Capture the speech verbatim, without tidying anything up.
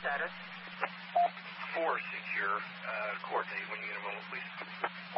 status? Four secure. Uh, coordinate when you get a moment, please.